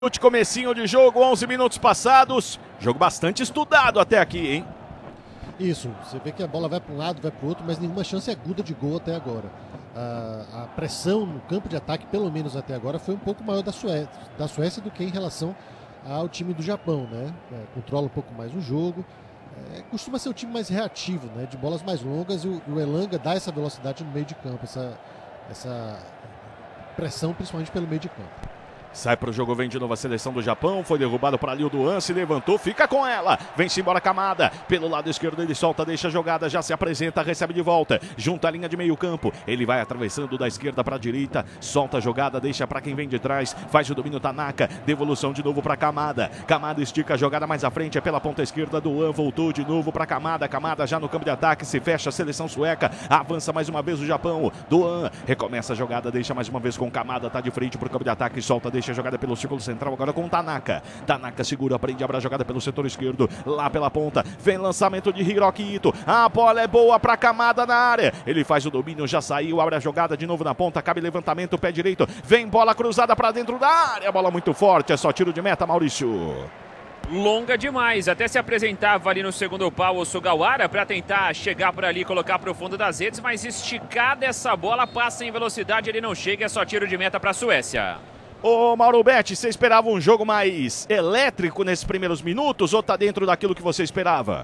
Comecinho de jogo, 11 minutos passados. Jogo bastante estudado até aqui, hein? Isso, você vê que a bola vai para um lado, vai para o outro, mas nenhuma chance aguda de gol até agora. A pressão no campo de ataque, pelo menos até agora, foi um pouco maior da Suécia do que em relação ao time do Japão, né? Controla um pouco mais o jogo. Costuma ser um time mais reativo, né? De bolas mais longas, e o Elanga dá essa velocidade no meio de campo, essa pressão principalmente pelo meio de campo. Sai pro jogo, vem de novo a seleção do Japão. Foi derrubado para ali o Duan, se levantou, fica com ela. Vem-se embora Kamada. Pelo lado esquerdo ele solta, deixa a jogada, já se apresenta, recebe de volta. Junta a linha de meio campo. Ele vai atravessando da esquerda para a direita. Solta a jogada, deixa para quem vem de trás. Faz o domínio Tanaka. Devolução de novo para Kamada. Kamada estica a jogada mais à frente, é pela ponta esquerda. Duan voltou de novo para Kamada. Kamada já no campo de ataque, se fecha a seleção sueca. Avança mais uma vez o Japão. Duan recomeça a jogada, deixa mais uma vez com Kamada. Tá de frente pro campo de ataque, solta, deixa a jogada pelo círculo central, agora com Tanaka. Tanaka segura, prende, abre a jogada pelo setor esquerdo, lá pela ponta, vem lançamento de Hiroki Ito, a bola é boa pra Kamada na área, ele faz o domínio, já saiu, abre a jogada de novo na ponta, cabe levantamento, pé direito, vem bola cruzada pra dentro da área, bola muito forte, é só tiro de meta, Maurício. Longa demais, até se apresentava ali no segundo pau o Sugawara para tentar chegar por ali e colocar para o fundo das redes, mas esticada essa bola, passa em velocidade, ele não chega, é só tiro de meta para a Suécia. Ô Mauro Betti, você esperava um jogo mais elétrico nesses primeiros minutos ou tá dentro daquilo que você esperava?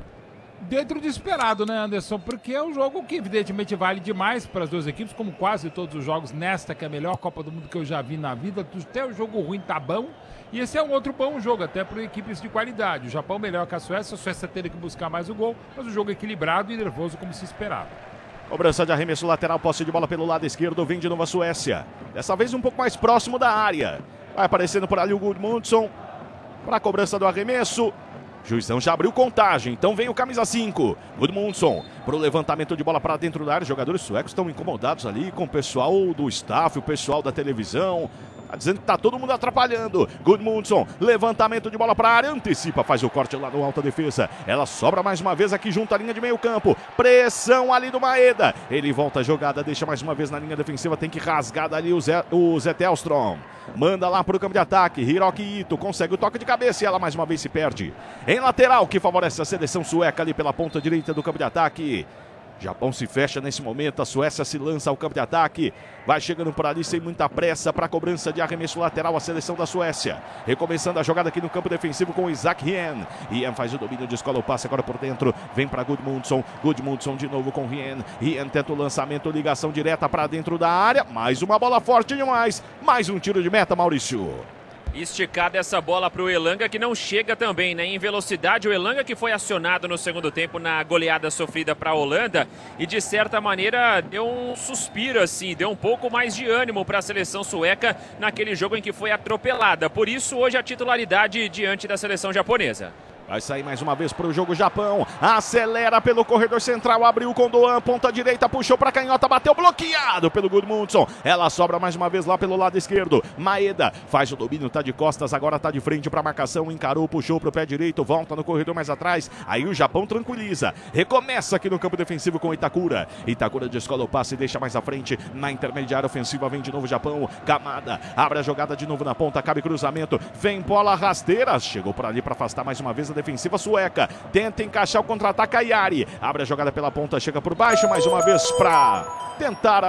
Dentro do esperado, né, Anderson? Porque é um jogo que evidentemente vale demais para as duas equipes, como quase todos os jogos nesta, que é a melhor Copa do Mundo que eu já vi na vida. Até o jogo ruim tá bom, e esse é um outro bom jogo, até para equipes de qualidade. O Japão melhor que a Suécia teve que buscar mais o gol, mas o jogo equilibrado e nervoso como se esperava. Cobrança de arremesso lateral, posse de bola pelo lado esquerdo, vem de novo a Suécia. Dessa vez um pouco mais próximo da área. Vai aparecendo por ali o Gudmundsson para a cobrança do arremesso. Juizão já abriu contagem, então vem o camisa 5. Gudmundsson para o levantamento de bola para dentro da área. Os jogadores suecos estão incomodados ali com o pessoal do staff, o pessoal da televisão. Tá dizendo que tá todo mundo atrapalhando. Gudmundsson, levantamento de bola para a área, antecipa, faz o corte lá no alta defesa. Ela sobra mais uma vez aqui junto à linha de meio campo. Pressão ali do Maeda. Ele volta a jogada, deixa mais uma vez na linha defensiva, tem que rasgar dali o Zé Tellström. Manda lá pro campo de ataque, Hiroki Ito consegue o toque de cabeça e ela mais uma vez se perde. Em lateral, que favorece a seleção sueca ali pela ponta direita do campo de ataque. Japão se fecha nesse momento, a Suécia se lança ao campo de ataque, vai chegando por ali sem muita pressa para a cobrança de arremesso lateral a seleção da Suécia. Recomeçando a jogada aqui no campo defensivo com o Isaac Hien. Hien faz o domínio, descola o passe agora por dentro, vem para Gudmundsson, Gudmundsson de novo com Hien. Hien tenta o lançamento, ligação direta para dentro da área, mais uma bola forte demais, mais um tiro de meta, Maurício. Esticada essa bola para o Elanga, que não chega também, né? Em velocidade, o Elanga que foi acionado no segundo tempo na goleada sofrida para a Holanda e de certa maneira deu um suspiro assim, deu um pouco mais de ânimo para a seleção sueca naquele jogo em que foi atropelada. Por isso hoje a titularidade diante da seleção japonesa. Vai sair mais uma vez para o jogo Japão. Acelera pelo corredor central. Abriu com Doan. Ponta direita. Puxou para canhota. Bateu bloqueado pelo Gudmundsson. Ela sobra mais uma vez lá pelo lado esquerdo. Maeda faz o domínio. Tá de costas. Agora tá de frente para a marcação. Encarou. Puxou para o pé direito. Volta no corredor mais atrás. Aí o Japão tranquiliza. Recomeça aqui no campo defensivo com Itakura. Itakura descola o passe e deixa mais à frente. Na intermediária ofensiva vem de novo o Japão. Kamada abre a jogada de novo na ponta. Cabe cruzamento. Vem bola rasteira. Chegou por ali para afastar mais uma vez a defensiva sueca, tenta encaixar o contra-ataque. Ayari abre a jogada pela ponta, chega por baixo mais uma vez para tentar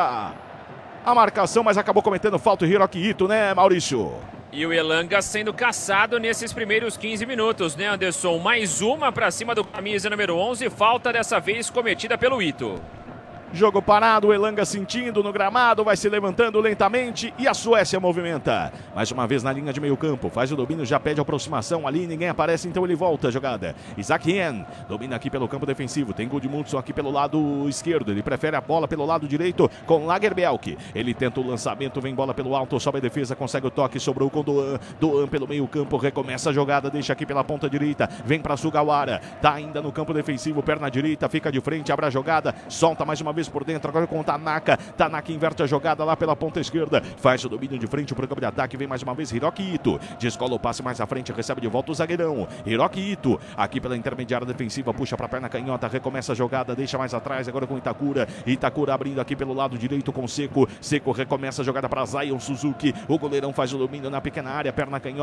a marcação, mas acabou cometendo falta o Hiroki Ito, né, Maurício? E o Elanga sendo caçado nesses primeiros 15 minutos, né, Anderson? Mais uma para cima do camisa número 11, falta dessa vez cometida pelo Ito. Jogo parado, o Elanga sentindo no gramado, vai se levantando lentamente e a Suécia movimenta. Mais uma vez na linha de meio campo, faz o domínio, já pede aproximação ali, ninguém aparece, então ele volta a jogada. Isaac Hien domina aqui pelo campo defensivo, tem Gudmundsson aqui pelo lado esquerdo, ele prefere a bola pelo lado direito com Lagerbielke. Ele tenta o lançamento, vem bola pelo alto, sobe a defesa, consegue o toque, sobrou com Doan. Doan pelo meio campo, recomeça a jogada, deixa aqui pela ponta direita, vem para Sugawara, tá ainda no campo defensivo, perna direita, fica de frente, abre a jogada, solta mais uma vez vez por dentro, agora com o Tanaka. Tanaka inverte a jogada lá pela ponta esquerda. Faz o domínio de frente pro campo de ataque. Vem mais uma vez Hiroki Ito. Descola o passe mais à frente, recebe de volta o zagueirão. Hiroki Ito, aqui pela intermediária defensiva, puxa pra perna canhota, recomeça a jogada, deixa mais atrás, agora com Itakura. Itakura abrindo aqui pelo lado direito com Seco. Seco recomeça a jogada para Zion Suzuki. O goleirão faz o domínio na pequena área, perna canhota.